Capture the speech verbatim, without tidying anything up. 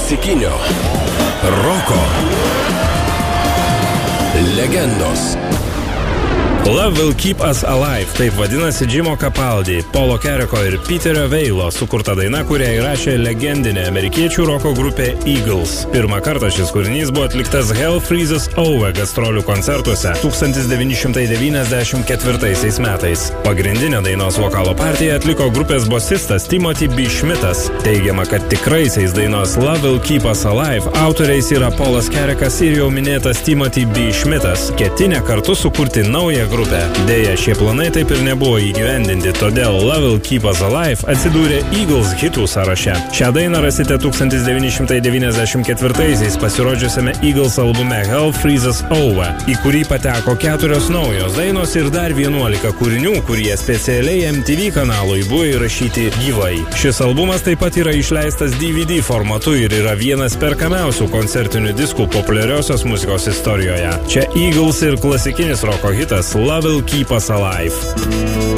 klasikinio roko legendos. Love Will Keep Us Alive, taip vadinasi Jimo Capaldi, Polo Kerriko ir Peterio Veilo sukurta daina, kurią įrašė legendinė amerikiečių roko grupė Eagles. Pirmą kartą šis kūrinys buvo atliktas Hell Freezes Over gastrolių koncertuose tūkstantis devyni šimtai devyniasdešimt ketvirtaisiais metais. Pagrindinę dainos vokalo partiją atliko grupės bosistas Timothy B. Schmidtas. Teigiama, kad tikraisiais dainos Love Will Keep Us Alive autoriais yra Polas Kerrikas ir jau minėtas Timothy B. Schmidtas, ketinę kartu sukurti naują grupę. Deja, šie planai taip ir nebuvo įgyvendinti, todėl Love Will Keep Us Alive atsidūrė Eagles hitų sąraše. Šią dainą rasite tūkstantis devyni šimtai devyniasdešimt ketvirtaisiais pasirodžiusiame Eagles albume Hell Freezes Over, į kurį pateko keturios naujos dainos ir dar vienuolika kūrinių, kurie specialiai M T V kanalui buvo įrašyti gyvai. Šis albumas taip pat yra išleistas D V D formatu ir yra vienas perkamiausių koncertinių diskų populiariosios muzikos istorijoje. Čia Eagles ir klasikinis roko hitas Love Will Keep Us Alive.